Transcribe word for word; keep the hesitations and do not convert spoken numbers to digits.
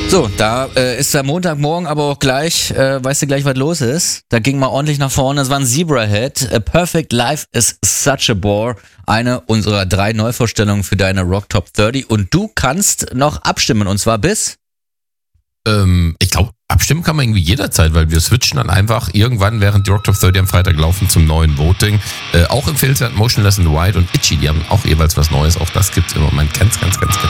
So, da äh, ist der Montagmorgen aber auch gleich, äh, weißt du gleich, was los ist? Da ging mal ordentlich nach vorne, das war ein Zebra-Hit. A Perfect Life is such a bore. Eine unserer drei Neuvorstellungen für deine Rock Top dreißig. Und du kannst noch abstimmen, und zwar bis? Ähm, ich glaube, abstimmen kann man irgendwie jederzeit, weil wir switchen dann einfach irgendwann, während die Rock Top dreißig am Freitag laufen, zum neuen Voting. Äh, auch im Filter Motionless in White und Itchy, die haben auch jeweils was Neues. Auch das gibt's im Moment ganz, ganz, ganz, ganz